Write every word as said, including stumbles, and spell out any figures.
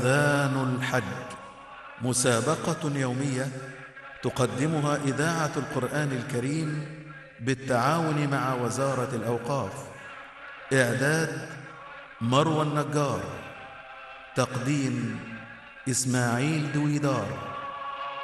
أذان الحج، مسابقة يومية تقدمها إذاعة القرآن الكريم بالتعاون مع وزارة الأوقاف. إعداد مروى النجار، تقديم إسماعيل دويدار.